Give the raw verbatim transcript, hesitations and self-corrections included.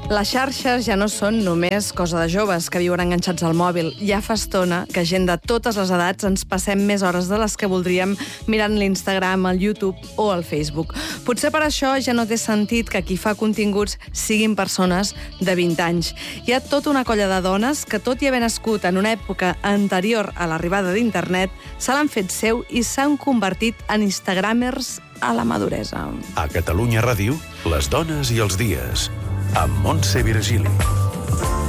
Les xarxes ja no són només cosa de joves que viuen enganxats al mòbil. Ja fa estona que gent de totes les edats ens passem més hores de les que voldríem mirant l'Instagram, el YouTube o el Facebook. Potser per això ja no té sentit que qui fa continguts siguin persones de vint anys. Hi ha tota una colla de dones que, tot i haver nascut en una època anterior a l'arribada d'internet, se l'han fet seu i s'han convertit en instagramers a la maduresa. A Catalunya Ràdio, les dones i els dies, amb Montse Virgili.